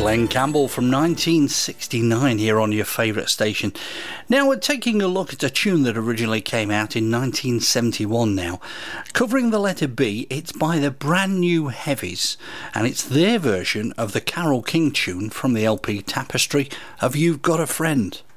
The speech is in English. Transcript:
Glenn Campbell from 1969 here on your favourite station. Now we're taking a look at a tune that originally came out in 1971 now. Covering the letter B, it's by the Brand New Heavies, and it's their version of the Carole King tune from the LP Tapestry of You've Got a Friend.